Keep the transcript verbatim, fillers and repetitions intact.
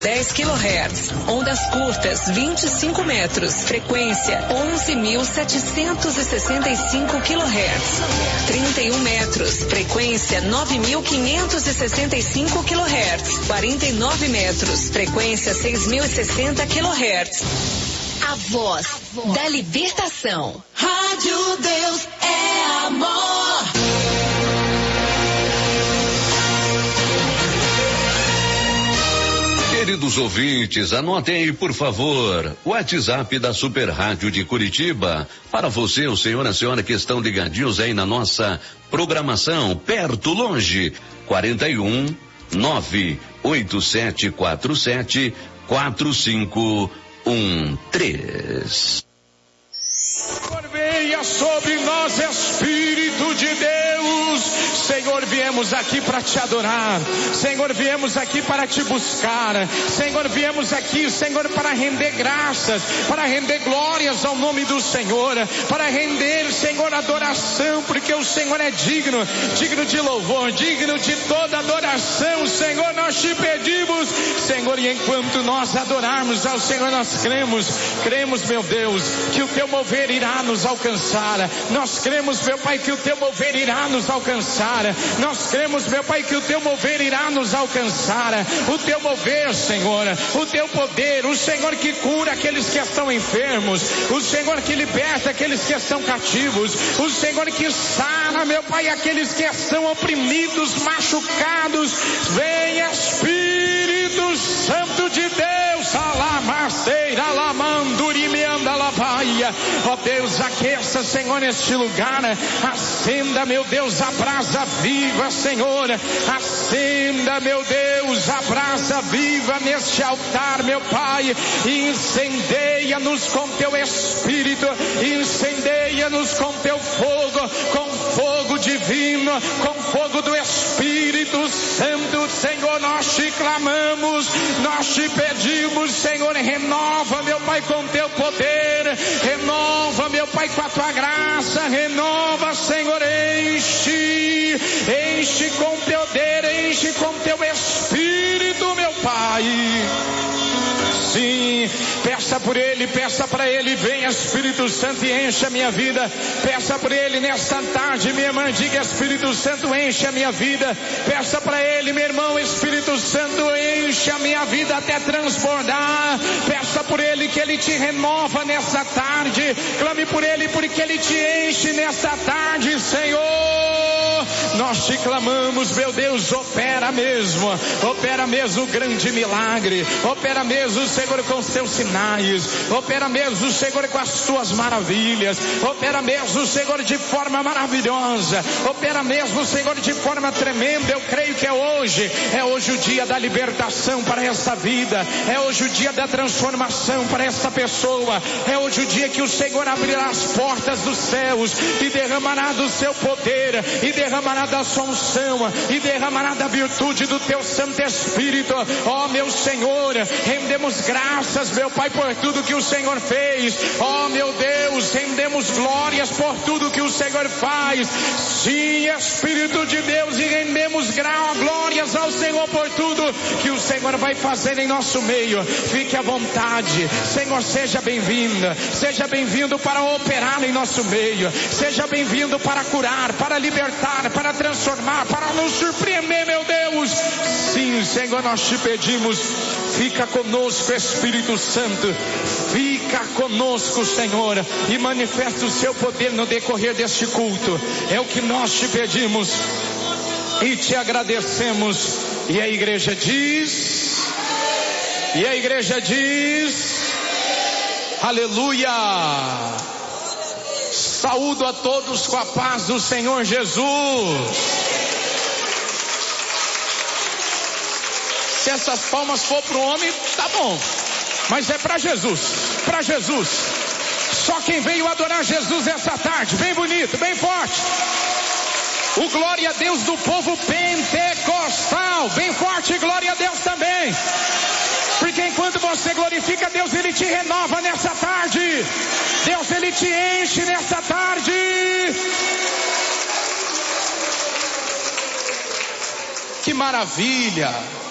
dez quilohertz, ondas curtas vinte e cinco metros, frequência onze mil setecentos e sessenta e cinco quilohertz, trinta e um metros, frequência nove mil quinhentos e sessenta e cinco quilohertz, quarenta e nove metros, frequência seis mil e sessenta quilohertz. A voz, A voz da libertação. Rádio Deus é amor. Queridos ouvintes, anotem aí, por favor, o WhatsApp da Super Rádio de Curitiba. Para você, o senhor e a senhora que estão ligadinhos aí na nossa programação, perto, longe, quarenta e um, nove oito sete quatro sete, quatro cinco um três. Venha sobre nós, Espírito de Deus. Senhor, viemos aqui para te adorar. Senhor, viemos aqui para te buscar. Senhor, viemos aqui, Senhor, para render graças, para render glórias ao nome do Senhor, para render, Senhor, adoração, porque o Senhor é digno, digno de louvor, digno de toda adoração. Senhor, nós te pedimos, Senhor, e enquanto nós adorarmos ao Senhor, nós cremos, cremos, meu Deus, que o teu mover irá nos alcançar. Nós cremos, meu Pai, que o teu mover irá nos alcançar. Nós cremos, meu Pai, que o teu mover irá nos alcançar. O teu mover, Senhor, o teu poder, o Senhor que cura aqueles que estão enfermos, o Senhor que liberta aqueles que estão cativos, o Senhor que sara, meu Pai, aqueles que estão oprimidos, machucados. Vem, Espírito Santo de Deus, alamaceira, alamandurimianda, lavaia. Ó Deus, aqueça, Senhor, neste lugar. Acenda, meu Deus, a brasa viva, Senhor. Acenda, meu Deus, a brasa viva neste altar, meu Pai. Incendeia-nos com teu Espírito. Incendeia-nos com teu fogo, com fogo divino, com fogo do Espírito Santo. Senhor, nós te clamamos, nós te pedimos, Senhor, renova, meu Pai, com teu poder. Renova, meu Pai, com a tua graça. Renova, Senhor, enche, enche com teu poder, enche com teu Espírito, meu Pai. Sim, peça por Ele, peça para Ele, vem Espírito Santo e enche a minha vida. Peça por Ele nesta tarde, minha irmã, diga: Espírito Santo, enche a minha vida. Peça para Ele, meu irmão, Espírito Santo, enche a minha vida até transbordar. Peça por Ele que Ele te renova nessa tarde. Clame por Ele porque Ele te enche nessa tarde, Senhor. Nós te clamamos, meu Deus, opera mesmo, opera mesmo o grande milagre, opera mesmo, Senhor, com os teus sinais, opera mesmo, Senhor, com as tuas maravilhas, opera mesmo, Senhor, de forma maravilhosa, opera mesmo, Senhor, de forma tremenda. Eu creio que é hoje, é hoje o dia da libertação para essa vida, é hoje o dia da transformação para essa pessoa, é hoje o dia que o Senhor abrirá as portas dos céus e derramará do seu poder, e derramará da sua unção, e derramará da virtude do teu Santo Espírito. Ó, meu Senhor, rendemos graças, meu Pai, por tudo que o Senhor fez. Ó, meu Deus, rendemos glórias por tudo que o Senhor faz. Sim, Espírito de Deus, e rendemos gra- glórias ao Senhor por tudo que o Senhor vai fazer em nosso meio. Fique à vontade, Senhor, seja bem-vinda, seja bem-vindo para operar em nosso meio, seja bem-vindo para curar, para libertar, para transformar, para nos surpreender, meu Deus. Sim, Senhor, nós te pedimos, fica conosco, Espírito Santo, fica conosco, Senhor, e manifesta o seu poder no decorrer deste culto. É o que nós te pedimos e te agradecemos. E a igreja diz, e a igreja diz, aleluia. Saúdo a todos com a paz do Senhor Jesus. Se essas palmas for para o homem, tá bom, mas é para Jesus, para Jesus. Só quem veio adorar Jesus essa tarde, bem bonito, bem forte. O glória a Deus do povo pentecostal, bem forte, glória a Deus também. Porque enquanto você glorifica Deus, Ele te renova nessa tarde. Deus, Ele te enche nessa tarde. Que maravilha.